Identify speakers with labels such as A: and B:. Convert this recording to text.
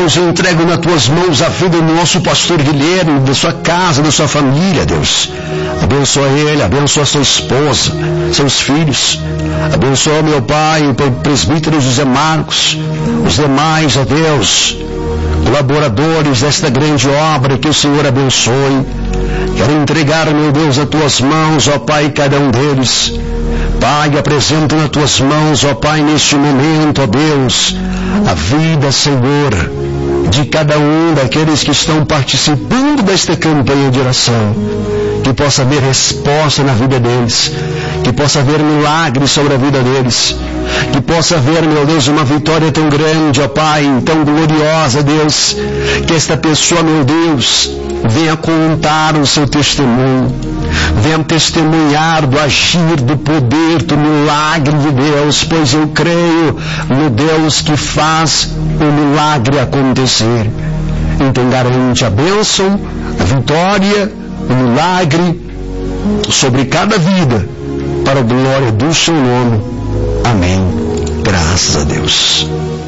A: Deus, eu entrego nas tuas mãos a vida do nosso pastor Guilherme, da sua casa, da sua família, Deus. Abençoa ele, abençoa sua esposa, seus filhos. Abençoa, meu Pai, o presbítero José Marcos, os demais, ó Deus, colaboradores desta grande obra, que o Senhor abençoe. Quero entregar, meu Deus, nas tuas mãos, ó Pai, cada um deles. Pai, apresento nas tuas mãos, ó Pai, neste momento, ó Deus, a vida, Senhor, de cada um daqueles que estão participando desta campanha de oração. Que possa haver resposta na vida deles, que possa haver milagres sobre a vida deles, que possa haver, meu Deus, uma vitória tão grande, ó Pai, tão gloriosa, Deus, que esta pessoa, meu Deus, venha contar o seu testemunho, venha testemunhar do agir, do poder, do milagre de Deus, pois eu creio no Deus que faz o milagre acontecer. Então garante a bênção, a vitória, o milagre sobre cada vida, para a glória do seu nome. Amém. Graças a Deus.